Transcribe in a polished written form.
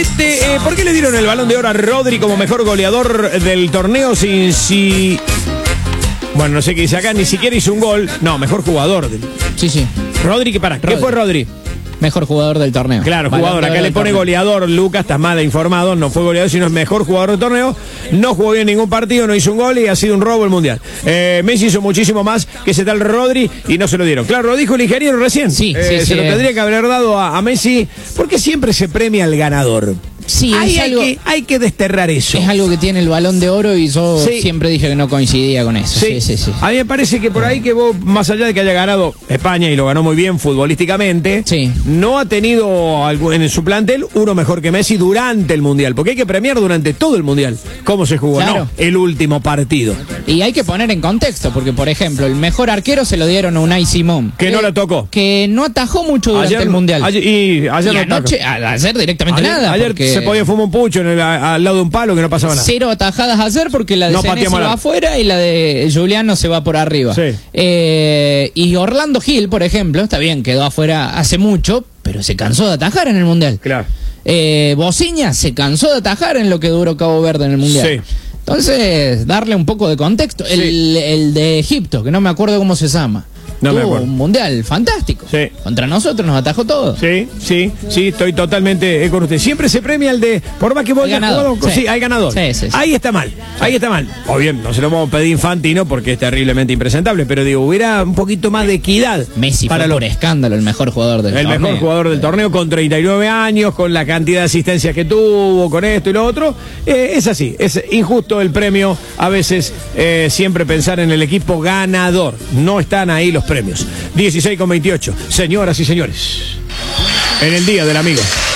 ¿Por qué le dieron el Balón de Oro a Rodri como mejor goleador del torneo si... Bueno, no sé qué dice acá, ni siquiera hizo un gol. No, mejor jugador. Sí. Rodri, ¿qué fue Rodri? Mejor jugador del torneo. Claro, jugador. Acá le pone goleador, Lucas, estás mal informado. No fue goleador, sino es mejor jugador del torneo. No jugó bien ningún partido, no hizo un gol y ha sido un robo el Mundial. Messi hizo muchísimo más que ese tal Rodri y no se lo dieron. Claro, lo dijo el ingeniero recién. Sí, se lo tendría que haber dado a Messi, porque siempre se premia al ganador. Sí, hay que desterrar eso. Es algo que tiene el Balón de Oro y yo siempre dije que no coincidía con eso. Sí. A mí me parece que por ahí que vos, más allá de que haya ganado España y lo ganó muy bien futbolísticamente, no ha tenido en su plantel uno mejor que Messi durante el Mundial, porque hay que premiar durante todo el Mundial cómo se jugó, no el último partido. Y hay que poner en contexto, porque por ejemplo, el mejor arquero se lo dieron a Unai Simón. Que no la tocó. Que no atajó mucho durante el Mundial. Ayer directamente nada. Ayer se podía fumar un pucho al lado de un palo que no pasaba nada. 0 atajadas ayer porque la de Senesi va afuera y la de Juliano se va por arriba. Sí. Y Orlando Gil, por ejemplo, está bien, quedó afuera hace mucho, pero se cansó de atajar en el Mundial. Claro. Bociña se cansó de atajar en lo que duró Cabo Verde en el Mundial. Sí. Entonces, darle un poco de contexto. El de Egipto, que no me acuerdo cómo se llama. No me acuerdo. Un mundial fantástico. Sí. Contra nosotros nos atajó todo. Sí, estoy totalmente con usted. Siempre se premia el de, por más que vos hayas jugado, hay ganador. Sí. Ahí está mal. O bien, no se lo vamos a pedir Infantino porque es terriblemente impresentable, pero digo, hubiera un poquito más de equidad. Messi fue por escándalo el mejor jugador del torneo. El mejor jugador del torneo con 39 años, con la cantidad de asistencias que tuvo, con esto y lo otro. Es así, es injusto el premio. A veces siempre pensar en el equipo ganador. No están ahí los premios. 16:28. Señoras y señores, en el Día del Amigo.